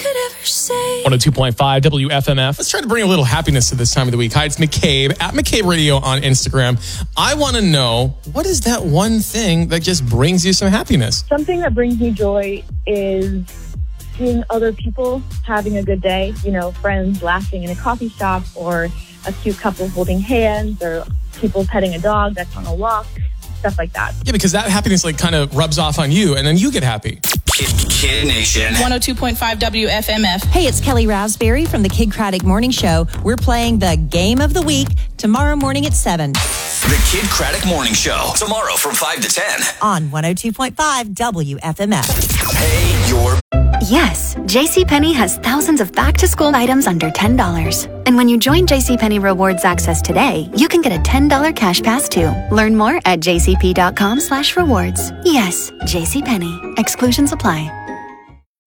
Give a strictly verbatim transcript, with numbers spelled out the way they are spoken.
could ever say. one oh two point five W F M F. Let's try to bring a little happiness to this time of the week. Hi, it's McCabe at McCabe Radio on Instagram. I want to know, what is that one thing that just brings you some happiness? Something that brings me joy is seeing other people having a good day. You know, friends laughing in a coffee shop, or a cute couple holding hands, or people petting a dog that's on a walk, stuff like that. Yeah, because that happiness like kind of rubs off on you, and then you get happy. Kid, Kid Nation. one oh two point five W F M F. Hey, it's Kelly Raspberry from the Kid Craddock Morning Show. We're playing the Game of the Week tomorrow morning at seven. The Kid Craddock Morning Show. Tomorrow from five to ten. On one oh two point five W F M F. Pay your... Yes, JCPenney has thousands of back-to-school items under ten dollars. And when you join JCPenney Rewards Access today, you can get a ten dollars cash pass too. Learn more at jcp.com slash rewards. Yes, JCPenney. Exclusions apply.